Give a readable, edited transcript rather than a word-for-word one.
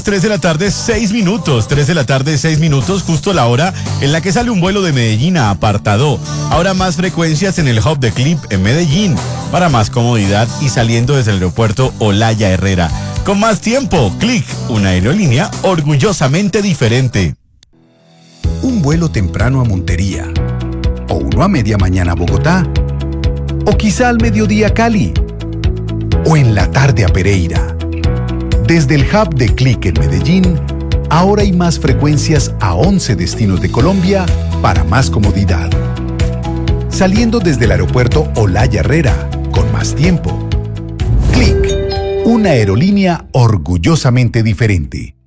3 de la tarde, 6 minutos. 3 de la tarde, 6 minutos, justo la hora en la que sale un vuelo de Medellín a Apartadó. Ahora más frecuencias en el hub de Clip en Medellín, para más comodidad y saliendo desde el aeropuerto Olaya Herrera. Con más tiempo, Click, una aerolínea orgullosamente diferente. Un vuelo temprano a Montería, o uno a media mañana a Bogotá, o quizá al mediodía a Cali, o en la tarde a Pereira. Desde el hub de Click en Medellín, ahora hay más frecuencias a 11 destinos de Colombia para más comodidad. Saliendo desde el aeropuerto Olaya Herrera, con más tiempo. Click, una aerolínea orgullosamente diferente.